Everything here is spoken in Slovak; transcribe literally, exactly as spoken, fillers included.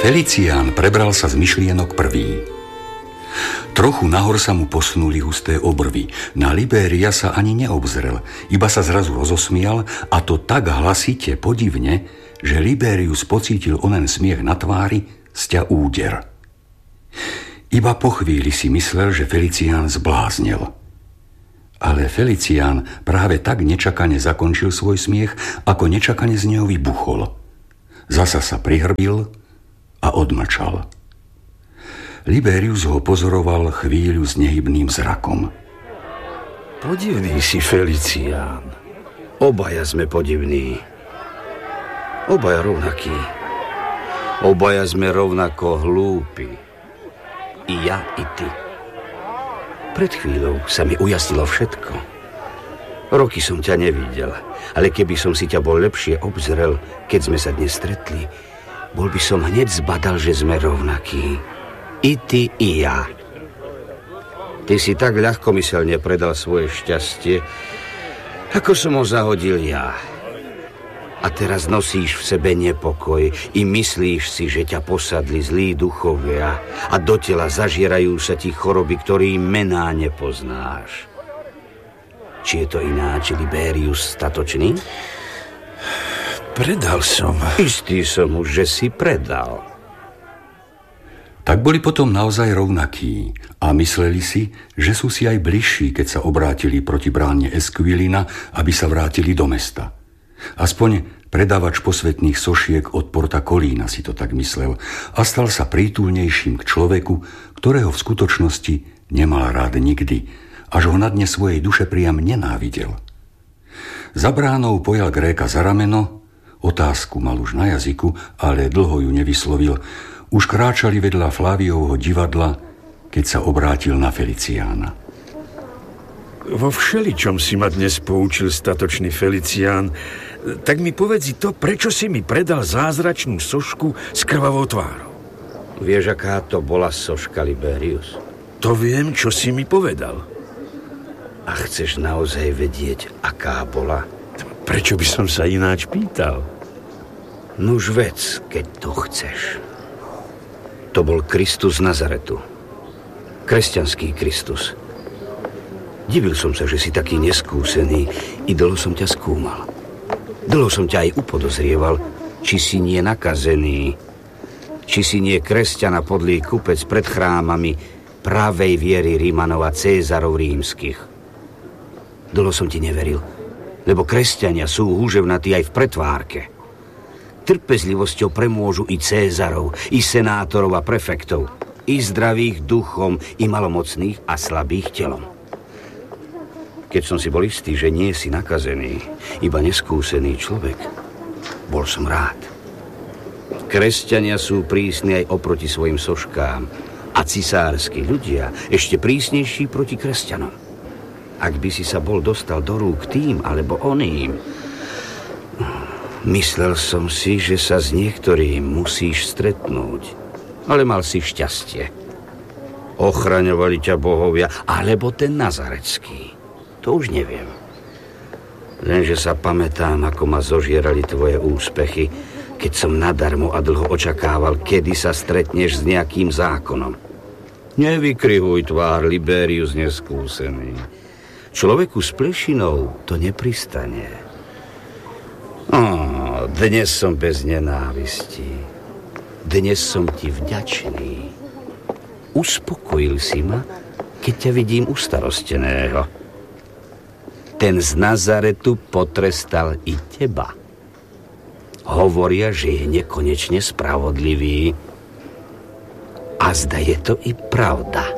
Felicián prebral sa z myšlienok prvý. Trochu nahor sa mu posunuli husté obrvy. Na Libéria sa ani neobzrel, iba sa zrazu rozosmial, a to tak hlasite, podivne, že Libérius pocítil onen smiech na tvári sťa úder. Iba po chvíli si myslel, že Felicián zbláznil. Ale Felicián práve tak nečakane zakončil svoj smiech, ako nečakane z neho vybuchol. Zasa sa prihrbil a odmlčal. Libérius ho pozoroval chvíľu s nehybným zrakom. Podivný si, Felicián. Obaja sme podivní. Obaja rovnakí. Obaja sme rovnako hlúpi. I ja, i ty. Pred chvíľou sa mi ujasnilo všetko. Roky som ťa nevidel, ale keby som si ťa bol lepšie obzrel, keď sme sa dnes stretli, bol by som hneď zbadal, že sme rovnakí. I ty, i ja. Ty si tak ľahkomyselne predal svoje šťastie, ako som ho zahodil ja. A teraz nosíš v sebe nepokoj i myslíš si, že ťa posadli zlí duchovia a do tela zažierajú sa ti choroby, ktorý mená nepoznáš. Či je to ináč, Libérius statočný? Predal som. Istý som už, že si predal. Tak boli potom naozaj rovnakí a mysleli si, že sú si aj bližší, keď sa obrátili proti bráne Esquilina, aby sa vrátili do mesta. Aspoň predávač posvetných sošiek od Porta Colina si to tak myslel a stal sa prítulnejším k človeku, ktorého v skutočnosti nemal rád nikdy, až ho na dne svojej duše priam nenávidel. Za bránou pojal Gréka za rameno, otázku mal už na jazyku, ale dlho ju nevyslovil. Už kráčali vedľa Fláviovho divadla, keď sa obrátil na Feliciána. Vo všeličom si ma dnes poučil, statočný Felicián. Tak mi povedzi to, prečo si mi predal zázračnú sošku s krvavou tvárou. Vieš, aká to bola soška, Libérius? To viem, čo si mi povedal. A chceš naozaj vedieť, aká bola? Prečo by som sa ináč pýtal? Nuž vec, keď to chceš. To bol Kristus z Nazaretu. Kresťanský Kristus. Divil som sa, že si taký neskúsený i dlho som ťa skúmal. Dlho som ťa aj upodozrieval, či si nie nakazený, či si nie kresťan a podlý kupec pred chrámami pravej viery Rímanov a Cézarov rímskych. Dlho som ti neveril, lebo kresťania sú húževnatí aj v pretvárke. Trpezlivosťou premôžu i Cézarov, i senátorov a prefektov, i zdravých duchom, i malomocných a slabých telom. Keď som si bol istý, že nie si nakazený, iba neskúsený človek, bol som rád. Kresťania sú prísni aj oproti svojim soškám a cisársky ľudia ešte prísnejší proti kresťanom. Ak by si sa bol dostal do rúk tým alebo oným, myslel som si, že sa s niektorým musíš stretnúť, ale mal si šťastie. Ochraňovali ťa bohovia, alebo ten nazarecký. To už neviem. Lenže sa pamätám, ako ma zožierali tvoje úspechy, keď som nadarmo a dlho očakával, kedy sa stretneš s nejakým zákonom. Nevykrihuj tvár, Libérius neskúsený. Človeku s plešinou to nepristane. Ó, dnes som bez nenávistí. Dnes som ti vďačný. Uspokojil si ma, keď ťa vidím ustarosteného. Ten z Nazaretu potrestal i teba. Hovoria, že je nekonečne spravodlivý. A zda je to i pravda.